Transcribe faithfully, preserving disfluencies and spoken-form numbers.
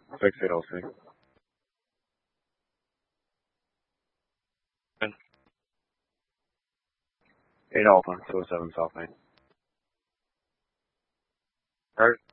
six eight oh six. eight Alpha, two oh seven South Main. Alright.